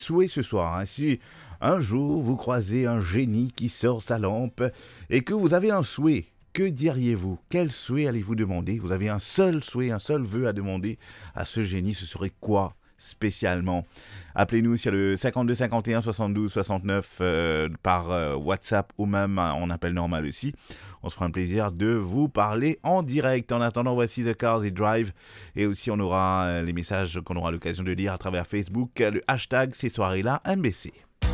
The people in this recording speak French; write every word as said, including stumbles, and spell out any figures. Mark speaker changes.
Speaker 1: souhait ce soir. Hein. Si un jour vous croisez un génie qui sort sa lampe et que vous avez un souhait, que diriez-vous? Quel souhait allez-vous demander? Vous avez un seul souhait, un seul vœu à demander à ce génie, ce serait quoi spécialement? Appelez-nous sur le cinquante-deux cinquante et un soixante-douze soixante-neuf euh, par euh, WhatsApp ou même euh, en appel normal aussi. On se fera un plaisir de vous parler en direct. En attendant, voici The Cars et Drive. Et aussi, on aura euh, les messages qu'on aura l'occasion de lire à travers Facebook. Le hashtag ces soirées-là M B C.